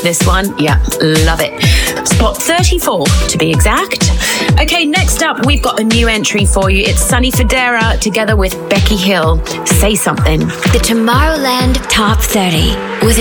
This one, yeah, love it. Spot 34 to be exact. Okay, next up, we've got a new entry for you. It's Sonny Fodera together with Becky Hill. Say Something. The Tomorrowland Top 30 with